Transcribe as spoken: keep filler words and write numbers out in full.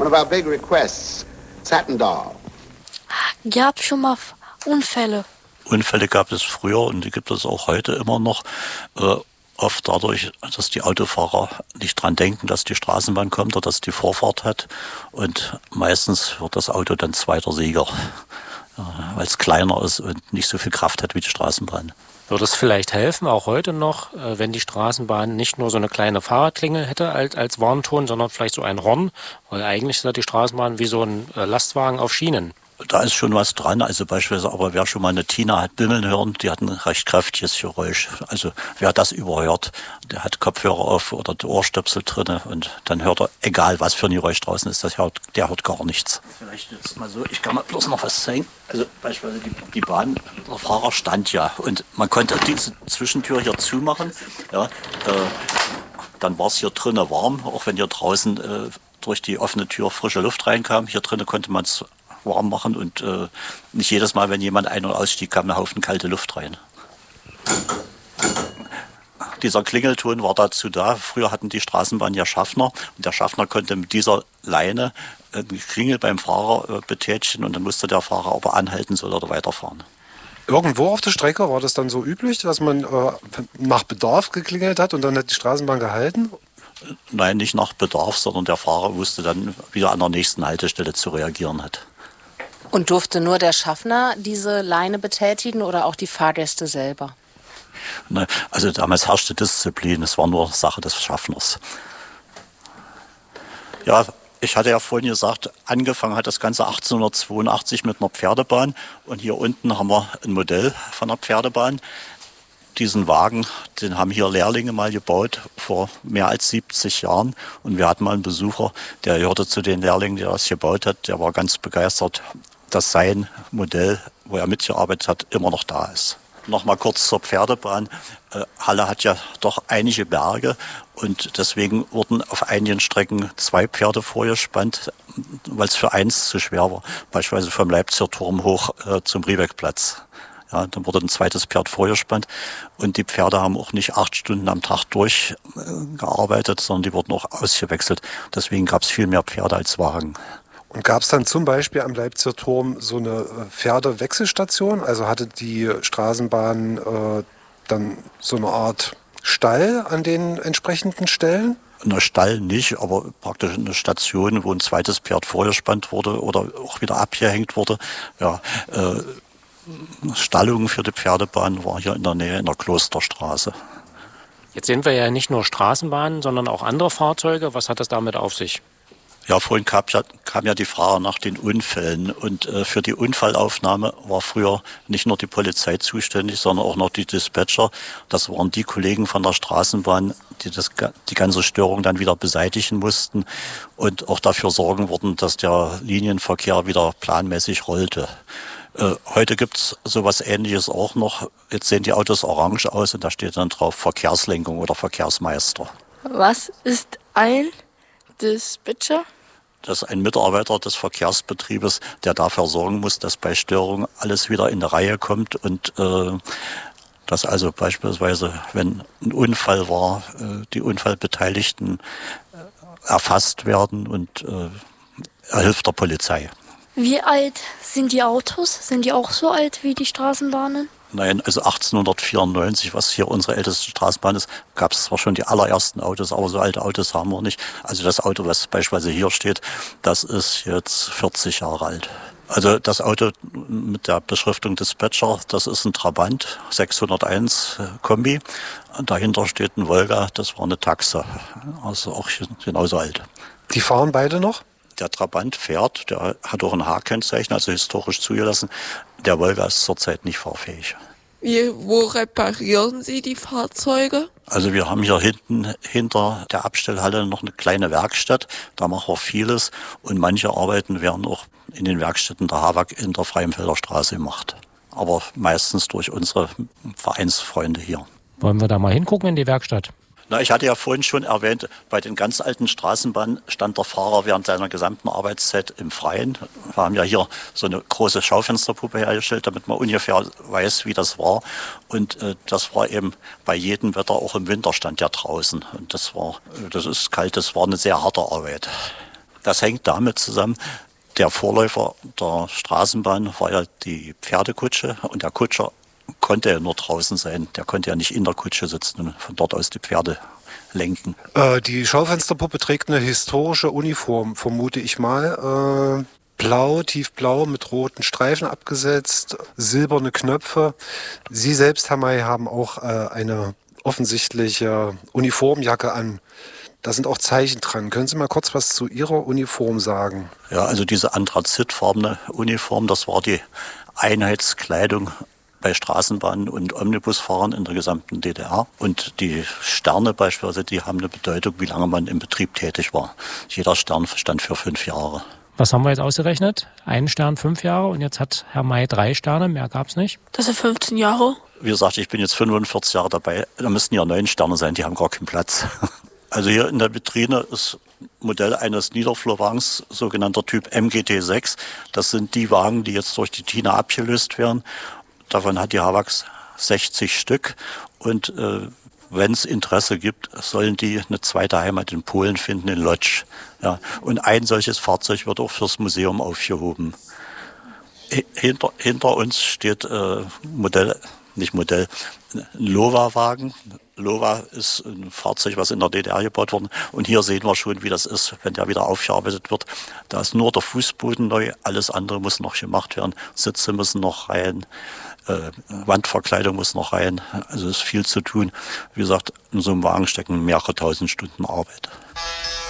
One of our big requests, Satin Doll. Gab es schon mal Unfälle? Unfälle gab es früher und die gibt es auch heute immer noch. Äh, oft dadurch, dass die Autofahrer nicht dran denken, dass die Straßenbahn kommt oder dass die Vorfahrt hat. Und meistens wird das Auto dann zweiter Sieger, äh, weil es kleiner ist und nicht so viel Kraft hat wie die Straßenbahn. Würde es vielleicht helfen, auch heute noch, wenn die Straßenbahn nicht nur so eine kleine Fahrradklingel hätte als, als Warnton, sondern vielleicht so ein Horn? Weil eigentlich ist ja die Straßenbahn wie so ein Lastwagen auf Schienen. Da ist schon was dran, also beispielsweise, aber wer schon mal eine Tina hat bimmeln hören, die hat ein recht kräftiges Geräusch. Also wer das überhört, der hat Kopfhörer auf oder die Ohrstöpsel drin und dann hört er, egal was für ein Geräusch draußen ist, das hört, der hört gar nichts. Vielleicht jetzt mal so, ich kann mal bloß noch was zeigen. Also beispielsweise die, die Bahn, der Fahrer stand ja und man konnte diese Zwischentür hier zumachen. Ja, äh, dann war es hier drinnen warm, auch wenn hier draußen äh, durch die offene Tür frische Luft reinkam. Hier drinnen konnte man es warm machen und äh, nicht jedes Mal, wenn jemand ein- und ausstieg, kam ein Haufen kalte Luft rein. Dieser Klingelton war dazu da. Früher hatten die Straßenbahnen ja Schaffner und der Schaffner konnte mit dieser Leine äh, die Klingel beim Fahrer äh, betätigen und dann musste der Fahrer aber anhalten, soll er weiterfahren. Irgendwo auf der Strecke war das dann so üblich, dass man äh, nach Bedarf geklingelt hat und dann hat die Straßenbahn gehalten? Nein, nicht nach Bedarf, sondern der Fahrer wusste dann wieder an der nächsten Haltestelle zu reagieren hat. Und durfte nur der Schaffner diese Leine betätigen oder auch die Fahrgäste selber? Ne, also damals herrschte Disziplin, es war nur Sache des Schaffners. Ja, ich hatte ja vorhin gesagt, angefangen hat das Ganze achtzehnhundertzweiundachtzig mit einer Pferdebahn und hier unten haben wir ein Modell von einer Pferdebahn. Diesen Wagen, den haben hier Lehrlinge mal gebaut vor mehr als siebzig Jahren und wir hatten mal einen Besucher, der gehörte zu den Lehrlingen, der das gebaut hat, der war ganz begeistert, dass sein Modell, wo er mitgearbeitet hat, immer noch da ist. Nochmal kurz zur Pferdebahn. Äh, Halle hat ja doch einige Berge und deswegen wurden auf einigen Strecken zwei Pferde vorgespannt, weil es für eins zu schwer war. Beispielsweise vom Leipziger Turm hoch äh, zum Riebeckplatz. Ja, dann wurde ein zweites Pferd vorgespannt und die Pferde haben auch nicht acht Stunden am Tag durchgearbeitet, sondern die wurden auch ausgewechselt. Deswegen gab es viel mehr Pferde als Wagen. Und gab es dann zum Beispiel am Leipziger Turm so eine Pferdewechselstation? Also hatte die Straßenbahn äh, dann so eine Art Stall an den entsprechenden Stellen? Ein Stall nicht, aber praktisch eine Station, wo ein zweites Pferd vorgespannt wurde oder auch wieder abgehängt wurde. Ja, äh, Stallung für die Pferdebahn war hier in der Nähe in der Klosterstraße. Jetzt sehen wir ja nicht nur Straßenbahnen, sondern auch andere Fahrzeuge. Was hat das damit auf sich? Ja, vorhin kam ja, kam ja die Frage nach den Unfällen und äh, für die Unfallaufnahme war früher nicht nur die Polizei zuständig, sondern auch noch die Dispatcher. Das waren die Kollegen von der Straßenbahn, die das, die ganze Störung dann wieder beseitigen mussten und auch dafür sorgen wurden, dass der Linienverkehr wieder planmäßig rollte. Äh, heute gibt's sowas Ähnliches auch noch. Jetzt sehen die Autos orange aus und da steht dann drauf Verkehrslenkung oder Verkehrsmeister. Was ist ein Dispatcher? Das ist ein Mitarbeiter des Verkehrsbetriebes, der dafür sorgen muss, dass bei Störung alles wieder in der Reihe kommt und äh, dass also beispielsweise, wenn ein Unfall war, äh, die Unfallbeteiligten äh, erfasst werden und äh, er hilft der Polizei. Wie alt sind die Autos? Sind die auch so alt wie die Straßenbahnen? Nein, also achtzehnhundertvierundneunzig, was hier unsere älteste Straßenbahn ist, gab es zwar schon die allerersten Autos, aber so alte Autos haben wir nicht. Also das Auto, was beispielsweise hier steht, das ist jetzt vierzig Jahre alt. Also das Auto mit der Beschriftung Dispatcher, das ist ein Trabant, sechshunderteins Kombi. Und dahinter steht ein Volga, das war eine Taxe, also auch genauso alt. Die fahren beide noch? Der Trabant fährt, der hat auch ein H-Kennzeichen, also historisch zugelassen. Der Volga ist zurzeit nicht fahrfähig. Wie, wo reparieren Sie die Fahrzeuge? Also wir haben hier hinten hinter der Abstellhalle noch eine kleine Werkstatt. Da machen wir vieles und manche Arbeiten werden auch in den Werkstätten der H A W A G in der Freienfelder Straße gemacht. Aber meistens durch unsere Vereinsfreunde hier. Wollen wir da mal hingucken in die Werkstatt? Na, ich hatte ja vorhin schon erwähnt, bei den ganz alten Straßenbahnen stand der Fahrer während seiner gesamten Arbeitszeit im Freien. Wir haben ja hier so eine große Schaufensterpuppe hergestellt, damit man ungefähr weiß, wie das war. Und äh, das war eben bei jedem Wetter, auch im Winter stand ja draußen. Und das war, das ist kalt, das war eine sehr harte Arbeit. Das hängt damit zusammen, der Vorläufer der Straßenbahn war ja die Pferdekutsche und der Kutscher konnte ja nur draußen sein. Der konnte ja nicht in der Kutsche sitzen und von dort aus die Pferde lenken. Äh, die Schaufensterpuppe trägt eine historische Uniform, vermute ich mal. Äh, blau, tiefblau mit roten Streifen abgesetzt, silberne Knöpfe. Sie selbst, Herr May, haben auch äh, eine offensichtliche Uniformjacke an. Da sind auch Zeichen dran. Können Sie mal kurz was zu Ihrer Uniform sagen? Ja, also diese anthrazitfarbene Uniform, das war die Einheitskleidung bei Straßenbahnen und Omnibusfahrern in der gesamten D D R. Und die Sterne beispielsweise, die haben eine Bedeutung, wie lange man im Betrieb tätig war. Jeder Stern stand für fünf Jahre. Was haben wir jetzt ausgerechnet? Ein Stern, fünf Jahre und jetzt hat Herr May drei Sterne, mehr gab's nicht. Das sind fünfzehn Jahre. Wie gesagt, ich bin jetzt fünfundvierzig Jahre dabei. Da müssten ja neun Sterne sein, die haben gar keinen Platz. Also hier in der Vitrine ist Modell eines Niederflurwagens, sogenannter Typ M G T sechs. Das sind die Wagen, die jetzt durch die Tina abgelöst werden. Davon hat die HAWAX sechzig Stück. Und äh, wenn es Interesse gibt, sollen die eine zweite Heimat in Polen finden, in Łódź. Ja. Und ein solches Fahrzeug wird auch fürs Museum aufgehoben. Hinter, hinter uns steht äh, Modell, nicht Modell, ein Lowa-Wagen. Lowa ist ein Fahrzeug, was in der D D R gebaut wurde. Und hier sehen wir schon, wie das ist, wenn der wieder aufgearbeitet wird. Da ist nur der Fußboden neu, alles andere muss noch gemacht werden. Sitze müssen noch rein, äh, Wandverkleidung muss noch rein. Also ist viel zu tun. Wie gesagt, in so einem Wagen stecken mehrere tausend Stunden Arbeit.